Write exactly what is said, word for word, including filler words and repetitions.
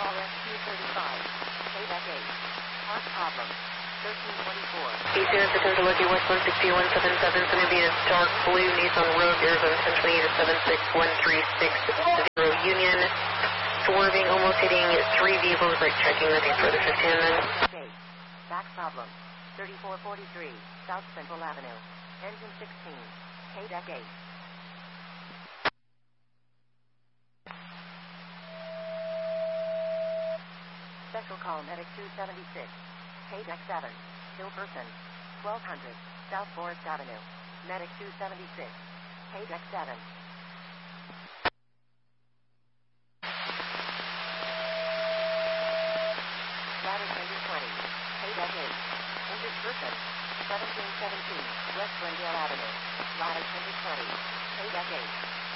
R S two thirty-five. Payback eight. Park problem. thirteen twenty-four. Eastern Potential Lucky West one six one seven seven. It's going to be a dark blue Nissan Rogue, Arizona ten twenty-eight to seven six one three six zero Union. Swerving, almost hitting three vehicles, brake checking, nothing further, fifteen and then. Okay. Back problem. thirty-four forty-three. South Central Avenue. Engine sixteen. Payback eight. Special call Medic two seventy-six. Payback seven. Still person. twelve hundred. South Forest Avenue. Medic two seventy-six. Payback seven. Ladder twenty. Payback eight. Injured person. seventeen seventeen. West Glendale Avenue. Ladder twenty. Payback eight.